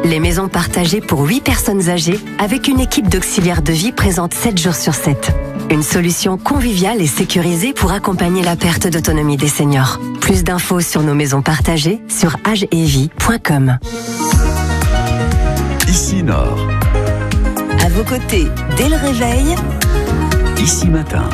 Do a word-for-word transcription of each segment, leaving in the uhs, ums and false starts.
Les maisons partagées pour huit personnes âgées avec une équipe d'auxiliaires de vie présente sept jours sur sept. Une solution conviviale et sécurisée pour accompagner la perte d'autonomie des seniors. Plus d'infos sur nos maisons partagées sur age et vie point com. Ici Nord. À vos côtés, dès le réveil, Ici Matin.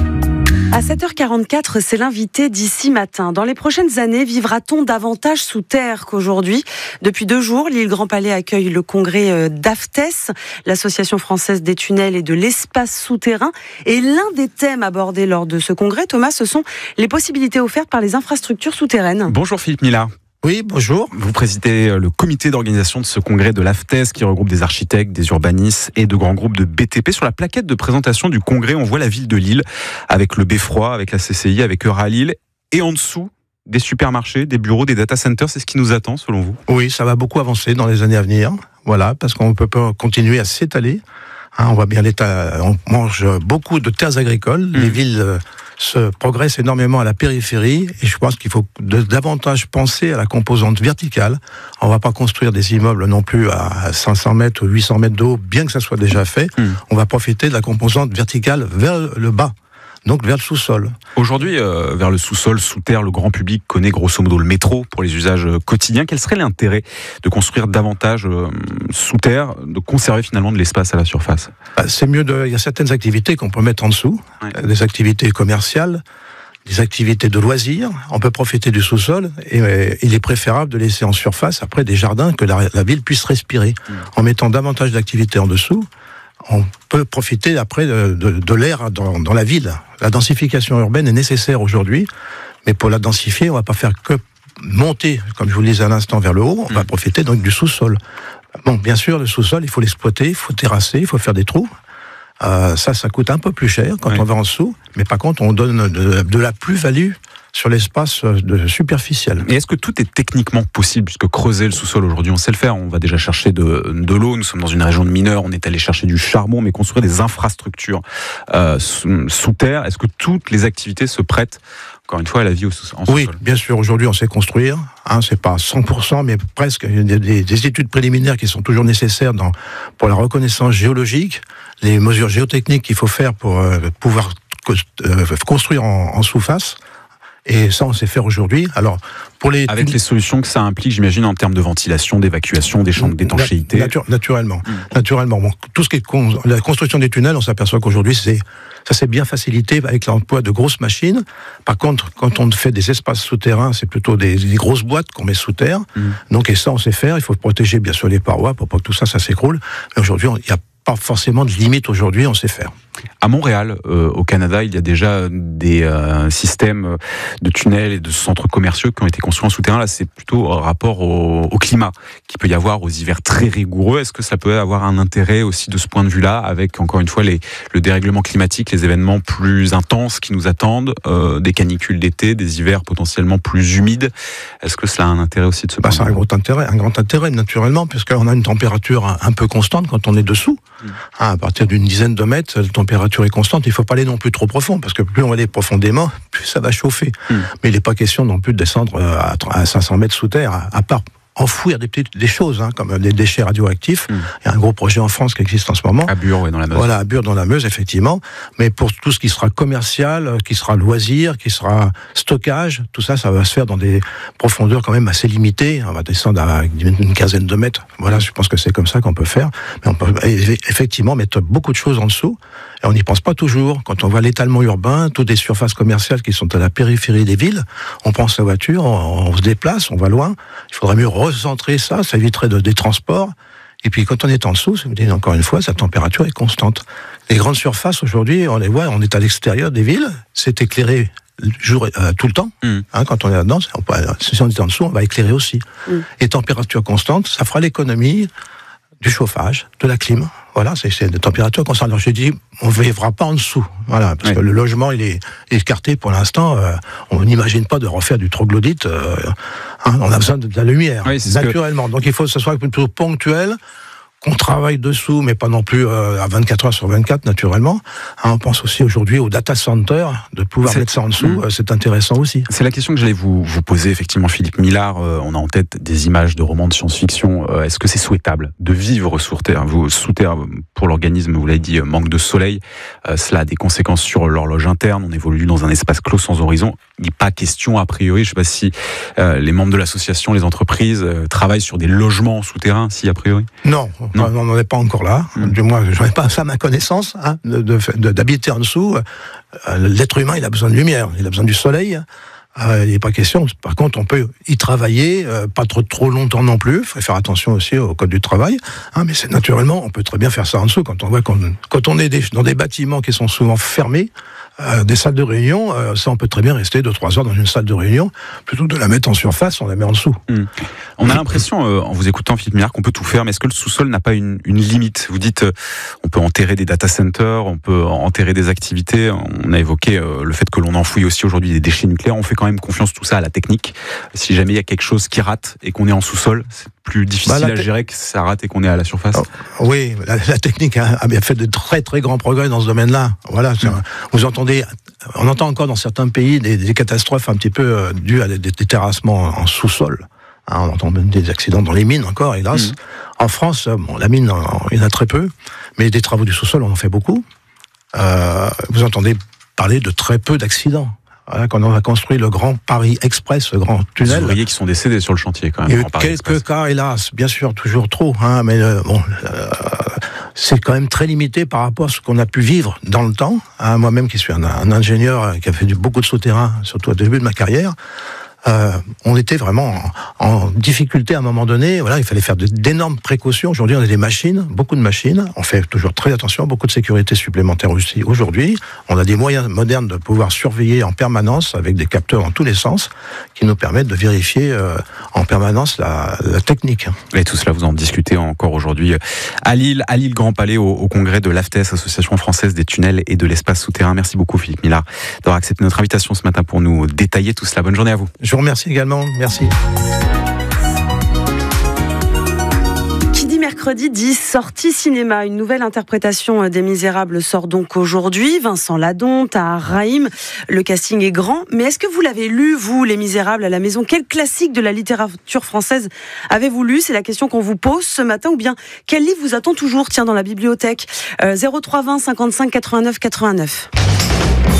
À sept heures quarante-quatre, c'est l'invité d'Ici Matin. Dans les prochaines années, vivra-t-on davantage sous terre qu'aujourd'hui ? Depuis deux jours, l'île Grand Palais accueille le congrès d'AFTES, l'Association française des tunnels et de l'espace souterrain. Et l'un des thèmes abordés lors de ce congrès, Thomas, ce sont les possibilités offertes par les infrastructures souterraines. Bonjour Philippe Millard. Oui, bonjour. Vous présidez le comité d'organisation de ce congrès de l'AFTES qui regroupe des architectes, des urbanistes et de grands groupes de B T P. Sur la plaquette de présentation du congrès, on voit la ville de Lille avec le Beffroi, avec la C C I, avec Euralil et en dessous des supermarchés, des bureaux, des data centers. C'est ce qui nous attend selon vous ? Oui, ça va beaucoup avancer dans les années à venir. Voilà, parce qu'on peut pas continuer à s'étaler. Hein, on voit bien l'État, on mange beaucoup de terres agricoles. Mmh. Les villes euh, se progressent énormément à la périphérie et je pense qu'il faut de, davantage penser à la composante verticale. On va pas construire des immeubles non plus à cinq cents mètres ou huit cents mètres d'eau, bien que ça soit déjà fait. Mmh. On va profiter de la composante verticale vers le bas. Donc vers le sous-sol. Aujourd'hui, euh, vers le sous-sol, sous terre, le grand public connaît grosso modo le métro pour les usages quotidiens. Quel serait l'intérêt de construire davantage euh, sous terre, de conserver finalement de l'espace à la surface ? C'est mieux de. Il y a certaines activités qu'on peut mettre en dessous, ouais. Des activités commerciales, des activités de loisirs. On peut profiter du sous-sol et, et il est préférable de laisser en surface après des jardins que la, la ville puisse respirer. Mmh. En mettant davantage d'activités en dessous, on peut profiter après de, de, de l'air dans, dans la ville. La densification urbaine est nécessaire aujourd'hui, mais pour la densifier, on ne va pas faire que monter, comme je vous le disais à l'instant, vers le haut, on mmh. va profiter donc du sous-sol. Bon, bien sûr, le sous-sol, il faut l'exploiter, il faut terrasser, il faut faire des trous. Euh, ça, ça coûte un peu plus cher quand oui. on va en dessous, mais par contre, on donne de, de la plus-value sur l'espace de superficiel. Et est-ce que tout est techniquement possible, puisque creuser le sous-sol aujourd'hui, on sait le faire, on va déjà chercher de, de l'eau, nous sommes dans une région de mineurs, on est allé chercher du charbon, mais construire des infrastructures euh, sous, sous terre, est-ce que toutes les activités se prêtent, encore une fois, à la vie au sous- en sous-sol ? Oui, bien sûr, aujourd'hui on sait construire, hein, c'est pas cent pour cent, mais presque, il y a des, des études préliminaires qui sont toujours nécessaires dans, pour la reconnaissance géologique, les mesures géotechniques qu'il faut faire pour euh, pouvoir co- euh, construire en, en sous-face. Et ça, on sait faire aujourd'hui. Alors, pour les avec les solutions que ça implique, j'imagine, en termes de ventilation, d'évacuation, des champs d'étanchéité. Nature, naturellement, mmh. naturellement. Bon, tout ce qui est con, la construction des tunnels, on s'aperçoit qu'aujourd'hui, c'est ça s'est bien facilité avec l'emploi de grosses machines. Par contre, quand on fait des espaces souterrains, c'est plutôt des, des grosses boîtes qu'on met sous terre. Mmh. Donc, et ça, on sait faire. Il faut protéger bien sûr les parois pour pas que tout ça, ça s'écroule. Mais aujourd'hui, il n'y a pas forcément de limite. Aujourd'hui, on sait faire. À Montréal, euh, au Canada, il y a déjà des euh, systèmes de tunnels et de centres commerciaux qui ont été construits en souterrain. Là, c'est plutôt en rapport au, au climat qu'il peut y avoir aux hivers très rigoureux. Est-ce que ça peut avoir un intérêt aussi de ce point de vue-là, avec encore une fois les, le dérèglement climatique, les événements plus intenses qui nous attendent, euh, des canicules d'été, des hivers potentiellement plus humides. Est-ce que cela a un intérêt aussi de ce bah, point de vue ? C'est un gros intérêt, un grand intérêt naturellement, puisqu'on a une température un, un peu constante quand on est dessous. Mmh. Hein, à partir d'une dizaine de mètres, la température est constante. Il ne faut pas aller non plus trop profond, parce que plus on va aller profondément, plus ça va chauffer. Mmh. Mais il n'est pas question non plus de descendre à cinq cents mètres sous terre, à, à part enfouir des petites des choses, hein, comme des déchets radioactifs. Mmh. Il y a un gros projet en France qui existe en ce moment. À Bure, oui, dans la Meuse. Voilà, à Bure, dans la Meuse, effectivement. Mais pour tout ce qui sera commercial, qui sera loisir, qui sera stockage, tout ça, ça va se faire dans des profondeurs quand même assez limitées. On va descendre à une quinzaine de mètres. Voilà, je pense que c'est comme ça qu'on peut faire. Mais on peut effectivement mettre beaucoup de choses en dessous. Et on n'y pense pas toujours. Quand on voit l'étalement urbain, toutes les surfaces commerciales qui sont à la périphérie des villes, on prend sa voiture, on, on se déplace, on va loin. Il faudrait mieux recentrer ça, ça éviterait de, des transports. Et puis quand on est en dessous, ça me dit encore une fois, sa température est constante. Les grandes surfaces aujourd'hui, on les voit, on est à l'extérieur des villes, c'est éclairé jour, euh, tout le temps. Mmh. Hein, quand on est là-dedans, on peut, si on est en dessous, on va éclairer aussi. Mmh. Et température constante, ça fera l'économie du chauffage, de la clim. Voilà, c'est, c'est des températures constantes. Alors je dis, on ne vivra pas en dessous. Voilà, parce oui. que le logement, il est écarté pour l'instant. Euh, on n'imagine pas de refaire du troglodyte. Euh, hein, on a besoin de, de la lumière, oui, naturellement. Que... Donc il faut que ce soit plutôt ponctuel, qu'on travaille dessous, mais pas non plus euh, à vingt-quatre heures sur vingt-quatre, naturellement. Hein, on pense aussi aujourd'hui au data center, de pouvoir c'est... mettre ça en dessous, mmh. euh, c'est intéressant aussi. C'est la question que j'allais vous, vous poser, effectivement, Philippe Millard. Euh, on a en tête des images de romans de science-fiction. Euh, est-ce que c'est souhaitable de vivre sous terre, vous, sous terre, pour l'organisme, vous l'avez dit, manque de soleil. Euh, cela a des conséquences sur l'horloge interne. On évolue dans un espace clos sans horizon. Il n'est pas question, a priori, je ne sais pas si euh, les membres de l'association, les entreprises, euh, travaillent sur des logements souterrains, si a priori. Non. Non. On n'en est pas encore là. Mmh. Du moins, je n'en ai pas ça à ma connaissance, hein, de, de, de, d'habiter en dessous. Euh, l'être humain, il a besoin de lumière, il a besoin du soleil. Euh, il n'est pas question. Par contre, on peut y travailler, euh, pas trop trop longtemps non plus. Il faut faire attention aussi au code du travail. Hein, mais c'est naturellement, on peut très bien faire ça en dessous. Quand on voit qu'on, quand on est des, dans des bâtiments qui sont souvent fermés, euh, des salles de réunion, euh, ça on peut très bien rester deux trois heures dans une salle de réunion, plutôt que de la mettre en surface, on la met en dessous. Mmh. On a l'impression, euh, en vous écoutant Philippe Millard, qu'on peut tout faire, mais est-ce que le sous-sol n'a pas une, une limite ? Vous dites, euh, on peut enterrer des data centers, on peut enterrer des activités. On a évoqué euh, le fait que l'on enfouit aussi aujourd'hui des déchets nucléaires. On fait quand même confiance tout ça à la technique. Si jamais il y a quelque chose qui rate et qu'on est en sous-sol, c'est plus difficile bah, te... à gérer que ça rate et qu'on est à la surface. Oh, oui, la, la technique a, a bien fait de très très grands progrès dans ce domaine-là. Voilà, mmh. Vous entendez, on entend encore dans certains pays des, des catastrophes un petit peu euh, dues à des, des terrassements en, en sous-sol. Hein, on entend même des accidents dans les mines encore, hélas. Mmh. En France, bon, la mine, il y en a très peu, mais des travaux du sous-sol, on en fait beaucoup. Euh, vous entendez parler de très peu d'accidents. Voilà, quand on a construit le Grand Paris Express, le grand tunnel. Des ouvriers qui sont décédés sur le chantier, quand même. Il y a eu quelques Express. Cas, hélas, bien sûr, toujours trop, hein, mais euh, bon, euh, c'est quand même très limité par rapport à ce qu'on a pu vivre dans le temps. Hein, moi-même, qui suis un, un ingénieur qui a fait du, beaucoup de souterrain, surtout au début de ma carrière, Euh, on était vraiment en, en difficulté à un moment donné. Voilà, il fallait faire de, d'énormes précautions. Aujourd'hui, on a des machines, beaucoup de machines. On fait toujours très attention, beaucoup de sécurité supplémentaire aussi. Aujourd'hui, on a des moyens modernes de pouvoir surveiller en permanence avec des capteurs dans tous les sens qui nous permettent de vérifier euh, en permanence la, la technique. Et tout cela, vous en discutez encore aujourd'hui à Lille, à Lille Grand Palais, au, au congrès de l'AFTES, Association française des tunnels et de l'espace souterrain. Merci beaucoup, Philippe Millard, d'avoir accepté notre invitation ce matin pour nous détailler tout cela. Bonne journée à vous. Je vous remercie également, merci. Qui dit mercredi dit sortie cinéma. Une nouvelle interprétation des Misérables sort donc aujourd'hui. Vincent Ladon, Tahar Rahim, le casting est grand. Mais est-ce que vous l'avez lu, vous, Les Misérables, à la maison ? Quel classique de la littérature française avez-vous lu ? C'est la question qu'on vous pose ce matin. Ou bien, quel livre vous attend toujours, tiens, dans la bibliothèque ? euh, zéro trois vingt cinquante-cinq quatre-vingt-neuf quatre-vingt-neuf.